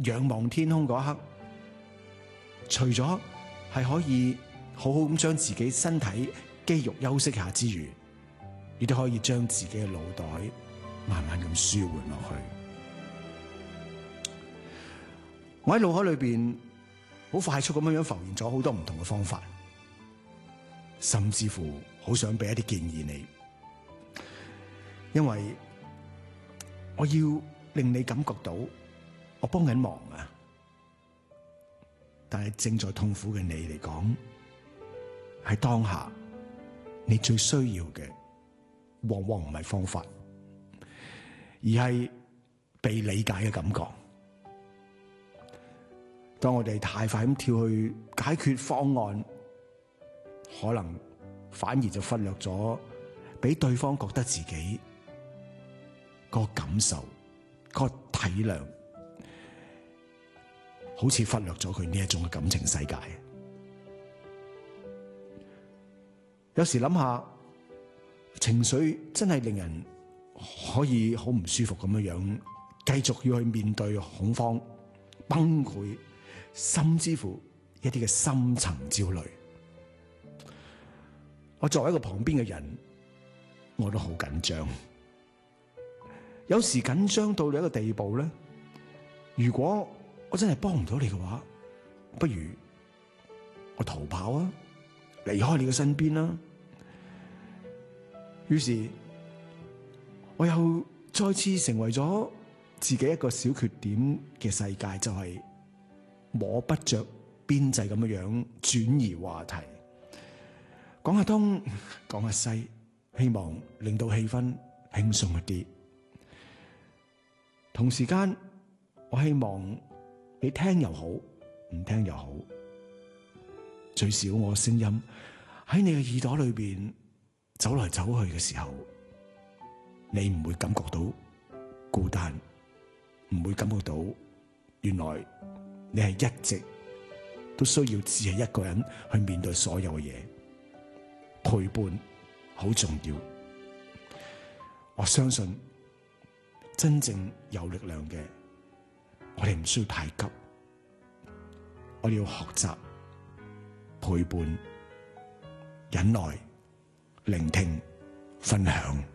仰望天空嗰一刻，除咗係可以好好咁將自己身體肌肉休息下之餘，亦都可以將自己嘅腦袋慢慢咁舒緩落去。我喺腦海裏邊好快速咁樣浮現咗好多唔同嘅方法，甚至乎好想俾一啲建議你，因為我要令你感覺到我幫緊忙啊！但係正在痛苦嘅你嚟講，喺當下你最需要嘅，往往唔係方法，而係被理解嘅感覺。當我哋太快咁跳去解決方案，可能反而就忽略咗俾對方覺得自己個感受、個體諒，好似忽略咗佢呢一種嘅感情世界。有時諗下，情緒真係令人可以好唔舒服咁樣，繼續要去面對恐慌、崩潰，甚至乎一啲嘅深層焦慮。我作為一個旁邊嘅人，我都好緊張。有時緊張到你一個地步咧，如果我真係幫唔到你嘅話，不如我逃跑啊，離開你嘅身邊啦。於是我又再次成為咗自己一個小缺點嘅世界，就係摸不着邊際咁樣轉移話題，講下東講下西，希望令到氣氛輕鬆一啲。同時間，我希望你聽又好，唔聽又好，最少我嘅聲音喺你嘅耳朵裏邊走來走去嘅時候，你唔會感覺到孤單，唔會感覺到原來你係一直都需要只係一個人去面對所有嘅嘢。陪伴好重要，我相信真正有力量嘅，我哋唔需要太急，我哋要學習陪伴、忍耐、聆聽、分享。